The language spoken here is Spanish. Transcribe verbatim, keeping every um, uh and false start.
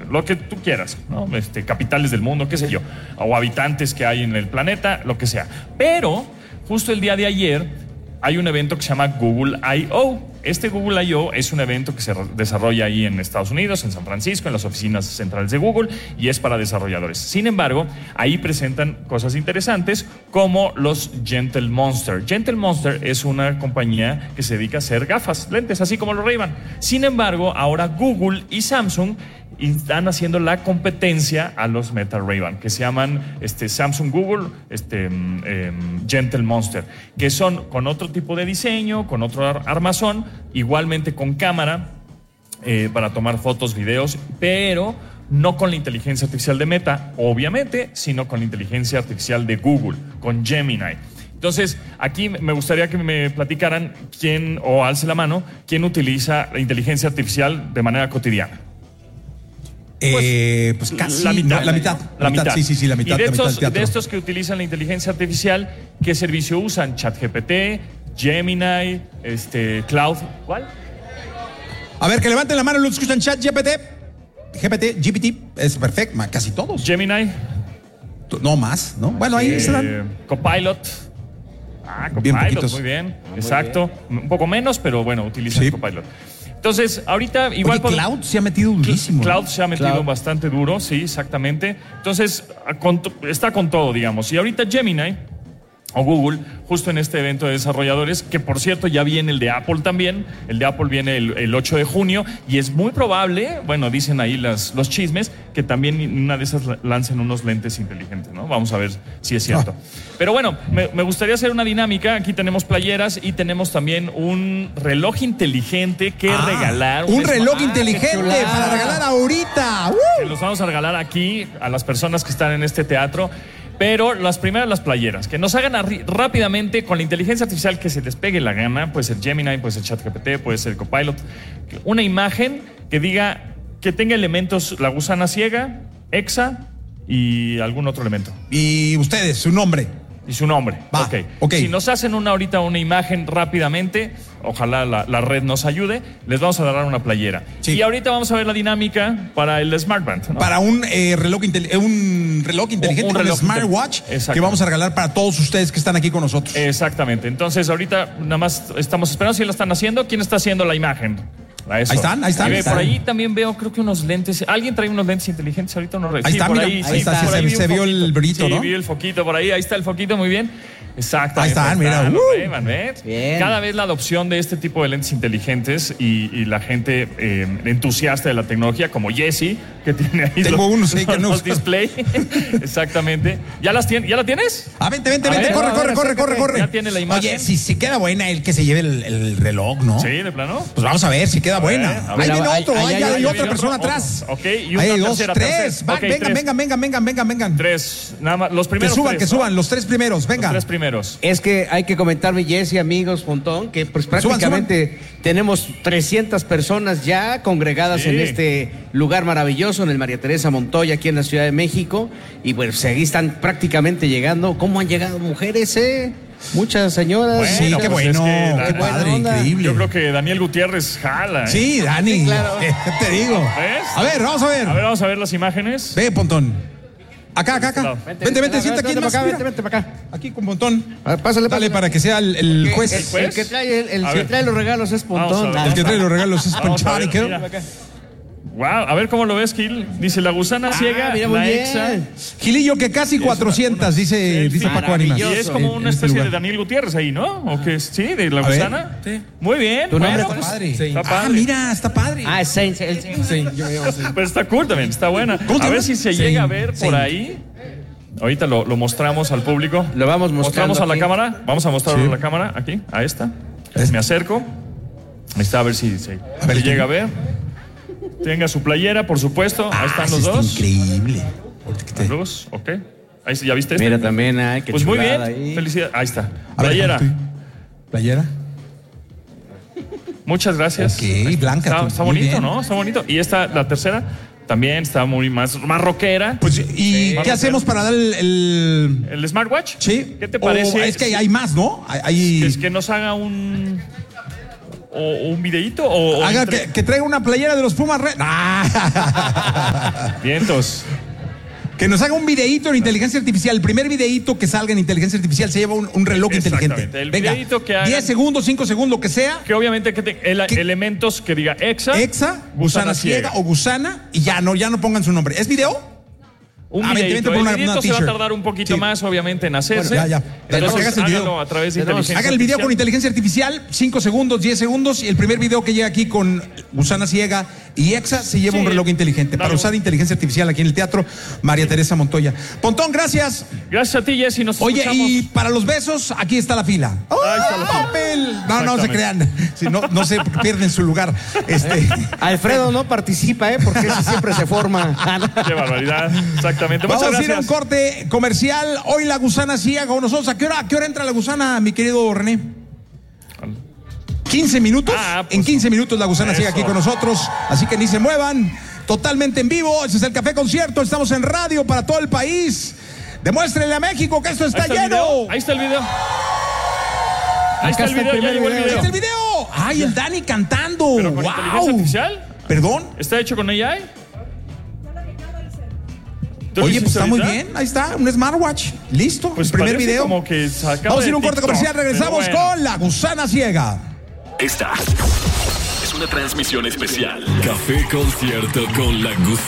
lo que tú quieras, ¿no? Este, capitales del mundo, qué sé yo, o habitantes que hay en el planeta, lo que sea. Pero justo el día de ayer hay un evento que se llama Google I O. Este Google I O es un evento que se desarrolla ahí en Estados Unidos, en San Francisco, en las oficinas centrales de Google, y es para desarrolladores. Sin embargo, ahí presentan cosas interesantes como los Gentle Monster. Gentle Monster es una compañía que se dedica a hacer gafas, lentes, así como los Ray-Ban. Sin embargo, ahora Google y Samsung están haciendo la competencia a los Meta Ray-Ban, que se llaman este, Samsung Google este, eh, Gentle Monster, que son con otro tipo de diseño, con otro ar- armazón, igualmente con cámara eh, para tomar fotos, videos, pero no con la inteligencia artificial de Meta, obviamente, sino con la inteligencia artificial de Google, con Gemini. Entonces, aquí me gustaría que me platicaran quién, o alce la mano, quién utiliza la inteligencia artificial de manera cotidiana. Eh, pues, pues casi la mitad, no, la mitad, la, la mitad. mitad, sí, sí, sí, la mitad. Y de, la mitad estos, del de estos que utilizan la inteligencia artificial, ¿qué servicio usan? ChatGPT, Gemini, este, Cloud, ¿cuál? A ver, que levanten la mano los que escuchan ChatGPT, G P T, G P T, es perfecto, casi todos. Gemini. No más, ¿no? Bueno, ahí eh, se dan. Copilot. Ah, Bien Copilot, poquitos. muy bien. Ah, muy Exacto. bien. Un poco menos, pero bueno, utilizan Sí. Copilot. Entonces, ahorita igual... Oye, por- Cloud se ha metido durísimo. Cloud ¿no? se ha metido Cloud. bastante duro, sí, exactamente. Entonces, con to- está con todo, digamos. Y ahorita Gemini, o Google, justo en este evento de desarrolladores, que por cierto ya viene el de Apple también, el de Apple viene el, el ocho de junio, y es muy probable, bueno, dicen ahí las, los chismes, que también en una de esas lancen unos lentes inteligentes, ¿no? Vamos a ver si es cierto. Ah. Pero bueno, me, me gustaría hacer una dinámica. Aquí tenemos playeras y tenemos también un reloj inteligente que Ah, regalar. Un reloj smart- inteligente chulada. para regalar ahorita. ¡Uh! que los vamos a regalar aquí a las personas que están en este teatro. Pero las primeras, las playeras, que nos hagan arri- rápidamente con la inteligencia artificial que se les pegue la gana, puede ser Gemini, puede ser ChatGPT, puede ser Copilot, una imagen que diga, que tenga elementos la gusana ciega, Exa y algún otro elemento. Y ustedes, su nombre. Y su nombre. Va, Ok. ok. Si nos hacen una ahorita una imagen rápidamente, ojalá la, la red nos ayude, les vamos a dar una playera. Sí. Y ahorita vamos a ver la dinámica para el Smartband, ¿no? Para un eh, reloj inte- eh, un reloj inteligente, un un, reloj smartwatch inte- que vamos a regalar para todos ustedes que están aquí con nosotros. Exactamente. Entonces, ahorita nada más estamos esperando si la están haciendo. ¿Quién está haciendo la imagen? A eso. Ahí están, ahí están, Y ve, ahí están. por ahí también veo, creo que unos lentes. ¿Alguien trae unos lentes inteligentes ahorita? No, Ahí está, por mira, ahí, ahí sí, está, por se- ahí vi se un vio el foquito. brillito, Sí, ¿no? vi el foquito por ahí. Ahí está el foquito, muy bien. Exactamente. Ahí están, mira, los uh. Ray-Ban, ¿ves? Bien. Cada vez la adopción de este tipo de lentes inteligentes y, y la gente eh, entusiasta de la tecnología, como Jesse, que tiene ahí Tengo los, unos ahí que no los uso. display. Exactamente. ¿Ya, las tien- ¿Ya la tienes? Ah, vente, vente, A vente, ver, corre, a ver, corre, corre, acércate. corre, corre. Ya tiene la imagen. Oye, si se queda buena el que se lleve el, el reloj, ¿no? Sí, de plano. Pues vamos a ver si queda buena. ver, a Ahí ver, viene ahí- otro, ahí- ahí ahí- ya ahí hay viene otra persona otro, atrás. otro. Ok, y una Ahí hay dos, tercera, tres. tercera. Va, Ok, vengan, tres. vengan, vengan, vengan, vengan, vengan. Tres, nada más. Los Que primeros suban, tres, que ¿no? suban, los tres primeros, Los venga. tres primeros. Es que hay que comentarme, Jesse, amigos, montón, que pues prácticamente tenemos trescientas personas ya congregadas Sí. en este lugar maravilloso, en el María Teresa Montoya, aquí en la Ciudad de México. Y pues aquí están prácticamente llegando. ¿Cómo han llegado mujeres, eh? Muchas señoras. Bueno, Sí, qué pues es bueno, que la- qué buena padre, onda. increíble. Yo creo que Daniel Gutiérrez jala. ¿eh? Sí, Dani, Sí, claro. te digo. ¿Ves? A ver, vamos a ver. A ver, vamos a ver las imágenes. Ve, Pontón. Acá, acá, acá. lado. Vente, vente, vente, siéntate aquí Vente más. para acá, mira. vente, vente para acá. Aquí con Pontón. Ah, Pásale, Dale pásale. para que sea el, el juez. ¿El juez? El que trae, el, el A que ver. trae los regalos es Vamos a Pontón. ver. El que trae los regalos es Vamos a ver, Poncharico. mira. Wow, a ver cómo lo ves, Gil. Dice la gusana ciega, mira, muy la bien. Exa. Gilillo, que casi cuatrocientas, dice, Sí, dice sí. Paco Ánimas. Y es como En- una en este especie de lugar. Daniel Gutiérrez ahí, ¿no? ¿O qué es? Sí, de la A ver. gusana. Sí. Muy bien. ¿Tu nombre bueno, cuál pues, Padre. Está Ah, padre. mira, está padre. Ah, es Sainz. el Sainz. Pues está cool también, está buena. ¿Cómo te A ver llamas? si se Sí, llega a ver sí. por ahí. Ahorita lo, lo mostramos al público. Lo vamos mostrando Mostramos a la aquí. cámara. Vamos a mostrarlo Sí. a la cámara, aquí, a esta. Es- Me acerco. Ahí está, a ver si se A ver, si ¿qué? llega a ver. Tenga su playera, por supuesto. Ahí están Ah, los sí, está dos. increíble. Ahorita que te- La luz, ok. Ahí sí, ¿ya viste este? Mira también, ay, qué Pues muy bien. chulada ahí. Felicidades. Ahí está. A ver, Playera. déjame tú. ¿Playera? Muchas gracias. Ok, blanca, Está, tú, está muy bonito, bien. ¿no? Está bonito. Y esta, la tercera, también está muy más, más rockera. Pues, ¿y Vamos qué a hacemos ver. para dar el, el- ¿El smartwatch? Sí. ¿Qué te parece? O es que hay más, ¿no? Hay- hay- Es que nos haga un... O, o un videíto o... o Haga entre- que, que traiga una playera de los Pumas Red. Ah. Vientos. Que nos haga un videíto en inteligencia artificial. El primer videíto que salga en inteligencia artificial se lleva un, un reloj inteligente. El Venga, videíto que hagan, diez segundos, cinco segundos, lo que sea. Que obviamente que te- el- ¿Qué? elementos que diga exa. Exa, gusana ciega o gusana, y ya no, ya no pongan su nombre. ¿Es video? Un Ah, vente, videito. vente por una- El videito una se va a t-shirt. tardar un poquito Sí. más, obviamente, en hacerse. Bueno, ya, ya. Entonces, Para que hagas el video. háganlo a través de Tenemos- inteligencia Hagan el video con artificial. inteligencia artificial, cinco segundos, diez segundos, y el primer video que llega aquí con gusana ciega y exa se lleva Sí. un reloj inteligente. Para Dale. usar inteligencia artificial aquí en el teatro, María Teresa Montoya. Pontón, gracias. Gracias a ti, Jessy. Nos Oye, escuchamos. y para los besos, aquí está la fila. Ahí está la fila. Papel. No, no se Exactamente. crean. Si no, no se pierden su lugar. Este, Alfredo no participa, ¿eh? Porque ese siempre se forma. Qué barbaridad. Exactamente. vamos Muchas a ir a un gracias. corte comercial. Hoy la gusana ciega con nosotros. ¿A qué hora, a qué hora entra la gusana, mi querido René? quince minutos. Ah, pues en quince minutos la gusana sigue eso. aquí con nosotros. Así que ni se muevan. Totalmente en vivo. Ese es el Café Concierto. Estamos en radio para todo el país. Demuéstrenle a México que esto está, Ahí está el lleno. video. Ahí está el video. Ahí está el está el video. Ya primer llegó el video. Ahí video. está el video. Ay, el Dani cantando. ¿Pero con Wow. inteligencia artificial? Perdón. ¿Está hecho con A I? ¿Tú lo Oye, pues hiciste está muy ahorita? bien. Ahí está, un smartwatch. Listo. Pues el primer parece video. como que sacaba Vamos a ir de a un corte TikTok, comercial. Regresamos pero bueno. con la gusana ciega. Esta es una transmisión especial. Café Concierto con la Gusana.